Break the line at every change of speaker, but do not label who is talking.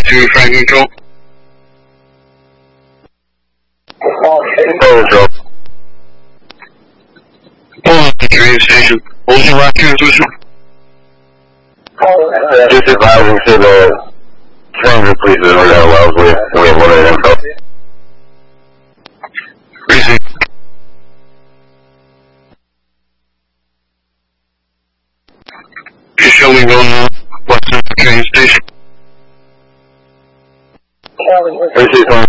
to Frank Control. Train station. Ocean Rock Transmission.
Just advising to the transit police that we're at Wellesley. We have limited info.
Receive. You show me going on West Central train station.
Receive.